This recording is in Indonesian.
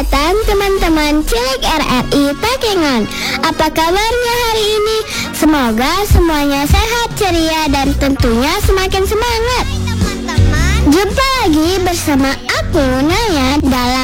datang teman-teman Cilik RRI Takengon. Apa kabarnya hari ini? Semoga semuanya sehat, ceria, dan tentunya semakin semangat. Jumpa lagi bersama aku, Naya, dalam